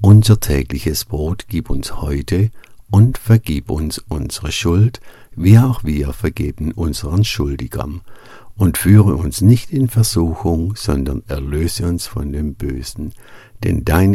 Unser tägliches Brot gib uns heute und vergib uns unsere Schuld, wie auch wir vergeben unseren Schuldigern. Und führe uns nicht in Versuchung, sondern erlöse uns von dem Bösen. Denn dein